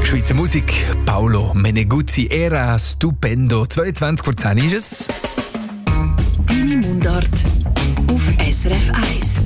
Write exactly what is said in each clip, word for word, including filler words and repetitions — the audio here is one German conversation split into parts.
Schweizer Musik, Paolo Meneguzzi, Era Stupendo. zweiundzwanzig vor zehn ist es. Deine Mundart auf S R F eins.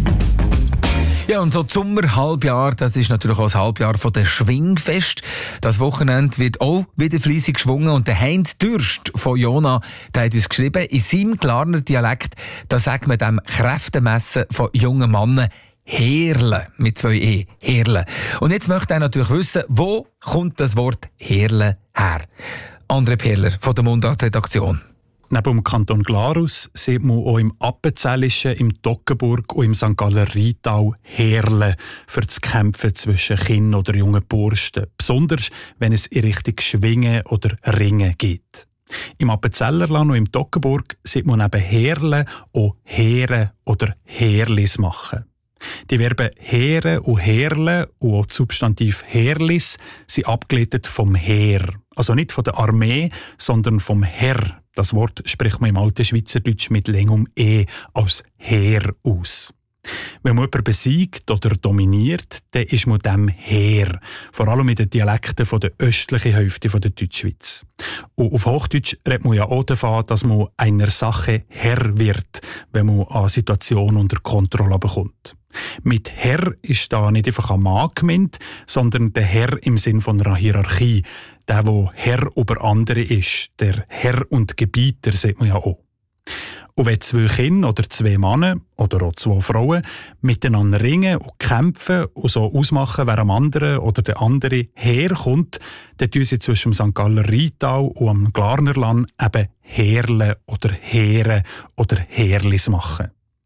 Ja, und so das Sommerhalbjahr, das ist natürlich auch das Halbjahr von der Schwingfest. Das Wochenende wird auch wieder fleissig geschwungen und der Heinz Dürst von Jona, der hat uns geschrieben, in seinem Glarner Dialekt, da sagt man dem Kräftemessen von jungen Männern Herle, mit zwei E, Herle. Und jetzt möchte er natürlich wissen, wo kommt das Wort Herle her? André Perler von der Mundart-Redaktion. Neben dem Kanton Glarus sieht man auch im Appenzellischen, im Toggenburg und im Sankt Galler Rheintal Herle für das Kämpfen zwischen Kindern oder jungen Bursten. Besonders, wenn es in Richtung Schwingen oder Ringen geht. Im Appenzellerland und im Toggenburg sieht man neben Herle auch Heere oder Herlis machen. Die Verben Heere und Herle und auch das Substantiv Herlis sind abgeleitet vom Heer. Also nicht von der Armee, sondern vom Herr. Das Wort spricht man im alten Schweizerdeutsch mit längem E als Heer aus. Wenn man jemanden besiegt oder dominiert, dann ist man dem Heer. Vor allem in den Dialekten von der östlichen Hälfte der Deutschschweiz. Und auf Hochdeutsch redet man ja auch davon, dass man einer Sache Herr wird, wenn man eine Situation unter Kontrolle bekommt. Mit Herr ist da nicht einfach ein Mann gemeint, sondern der Herr im Sinn von einer Hierarchie. Der, der Herr über andere ist. Der Herr und Gebieter, sieht man ja auch. Und wenn zwei Kinder oder zwei Männer oder auch zwei Frauen miteinander ringen und kämpfen und so ausmachen, wer am anderen oder der andere herkommt, dann tun sie zwischen dem Sankt Galler Rheintal und dem Glarnerland eben Herle oder Heere oder Herlis machen.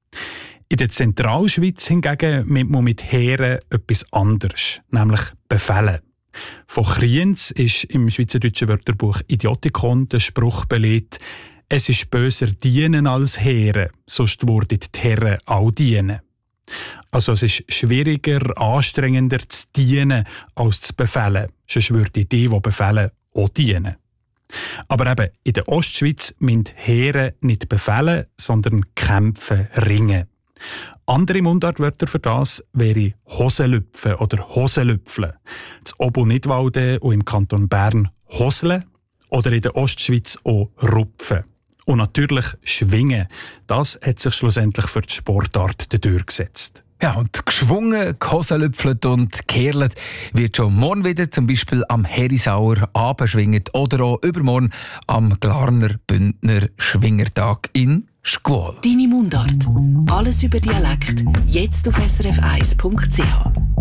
In der Zentralschweiz hingegen meint man mit Heere etwas anderes, nämlich Befehlen. Von Kriens ist im schweizerdeutschen Wörterbuch Idiotikon der Spruch belegt, es ist böser dienen als Heere, sonst würden die Herren auch dienen. Also es ist schwieriger, anstrengender zu dienen als zu befehlen. Sonst würden die, die befehlen, auch dienen. Aber eben, in der Ostschweiz müssen Heere nicht befehlen, sondern kämpfen, ringen. Andere Mundartwörter für das wären Hosenlüpfen oder Hosenlüpfeln. Das Obo Nidwalden und im Kanton Bern Hosle oder in der Ostschweiz auch Rupfen. Und natürlich Schwingen. Das hat sich schlussendlich für die Sportart durchgesetzt. Ja, und geschwungen, gehosenlüpfelt und gekerlet wird schon morgen wieder, zum Beispiel am Herisauer Abendschwingend oder auch übermorgen am Glarner Bündner Schwingertag in Schkuol. Deine Mundart. Alles über Dialekt. Jetzt auf S R F eins Punkt C H.